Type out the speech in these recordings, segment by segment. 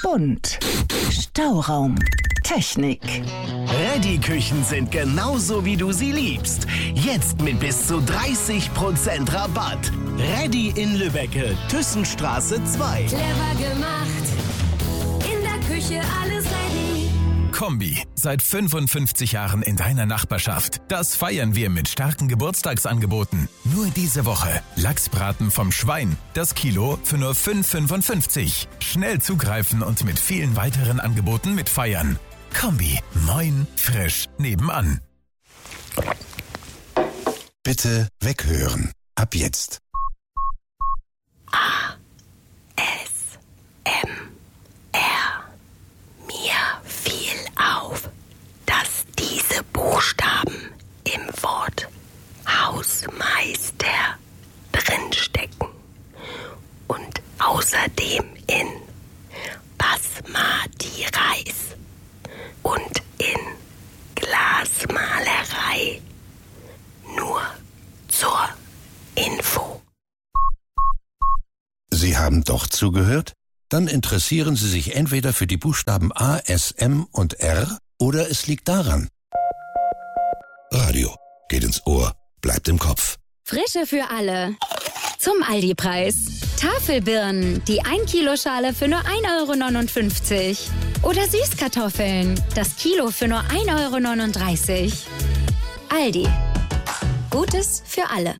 und Stauraum. Technik. Reddy-Küchen sind genauso, wie du sie liebst. Jetzt mit bis zu 30% Rabatt. Reddy in Lübbecke, Thyssenstraße 2. Clever gemacht, in der Küche alles ready. Kombi, seit 55 Jahren in deiner Nachbarschaft. Das feiern wir mit starken Geburtstagsangeboten. Nur diese Woche Lachsbraten vom Schwein, das Kilo für nur 5,55. Schnell zugreifen und mit vielen weiteren Angeboten mitfeiern. Kombi, moin, frisch, nebenan. Bitte weghören. Ab jetzt. Mir fiel auf, dass diese Buchstaben im Wort Hausmeister drinstecken und außerdem in Basmati Reis und in Glasmalerei. Nur zur Info. Sie haben doch zugehört? Dann interessieren Sie sich entweder für die Buchstaben A, S, M und R oder es liegt daran. Radio geht ins Ohr, bleibt im Kopf. Frische für alle. Zum Aldi-Preis. Tafelbirnen, die 1 Kilo Schale für nur 1,59 €. Oder Süßkartoffeln, das Kilo für nur 1,39 €. Aldi. Gutes für alle.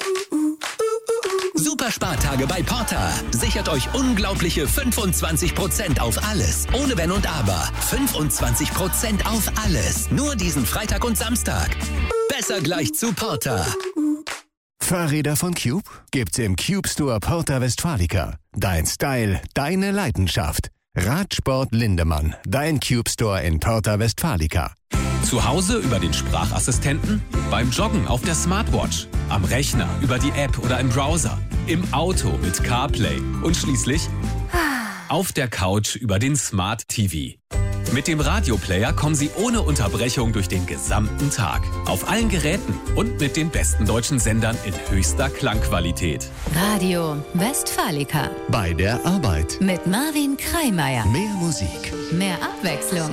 Superspartage bei Porter. Sichert euch unglaubliche 25% auf alles. Ohne Wenn und Aber. 25% auf alles. Nur diesen Freitag und Samstag. Besser gleich zu Porter. Fahrräder von Cube gibt's im Cube Store Porta Westfalica. Dein Style, deine Leidenschaft. Radsport Lindemann, dein Cube Store in Porta Westfalica. Zu Hause über den Sprachassistenten, beim Joggen auf der Smartwatch, am Rechner über die App oder im Browser, im Auto mit CarPlay und schließlich auf der Couch über den Smart TV. Mit dem Radioplayer kommen Sie ohne Unterbrechung durch den gesamten Tag. Auf allen Geräten und mit den besten deutschen Sendern in höchster Klangqualität. Radio Westfalica. Bei der Arbeit. Mit Marvin Kreimeier. Mehr Musik. Mehr Abwechslung.